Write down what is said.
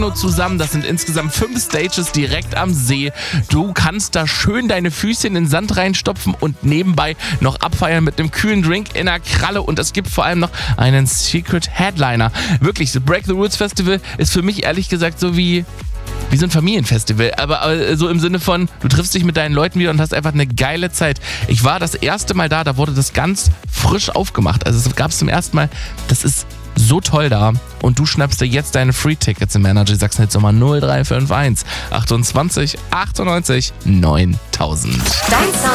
zusammen. Das sind insgesamt 5 Stages direkt am See. Du kannst da schön deine Füßchen in den Sand reinstopfen und nebenbei noch abfeiern mit einem kühlen Drink in der Kralle. Und es gibt vor allem noch einen Secret Headliner. Wirklich, das Break the Rules Festival ist für mich ehrlich gesagt so wie so ein Familienfestival, aber so im Sinne von, du triffst dich mit deinen Leuten wieder und hast einfach eine geile Zeit. Ich war das erste Mal da wurde das ganz frisch aufgemacht. Also es gab es zum ersten Mal, das ist so toll da. Und du schnappst dir jetzt deine Free-Tickets im Energy Sachsen-Hits Nummer 0351 28 98 9000.